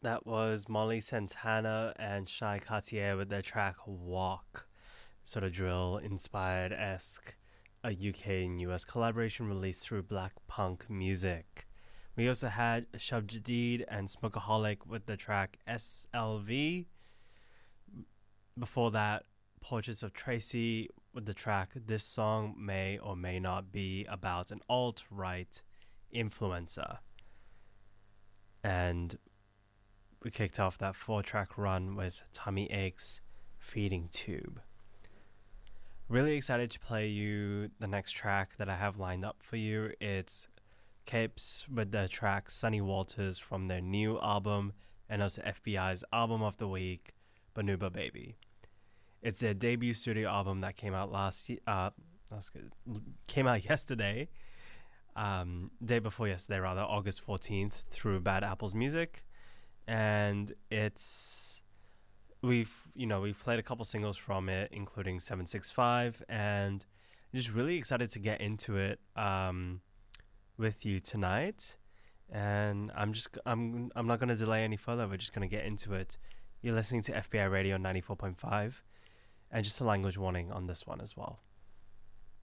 That was Molly Santana and Shy Cartier with their track Walk, sort of drill inspired esque, a UK and US collaboration released through Black Punk Music. We also had Shabjadid and Smokeaholic with the track SLV. Before that, Portraits of Tracy with the track This Song May or May Not Be About an Alt-Right Influencer. And we kicked off that 4-track run with Tummy Aches Feeding Tube. Really excited to play you the next track that I have lined up for you. It's Capes with the track Sunny Walters from their new album and also FBI's album of the week, Banuba Baby. It's their debut studio album that came out came out yesterday, day before yesterday rather, August 14th through Bad Apples Music, and we've played a couple singles from it, including 765, and just really excited to get into it with you tonight. And I'm not going to delay any further. We're just going to get into it. You're listening to FBI Radio 94.5, and just a language warning on this one as well.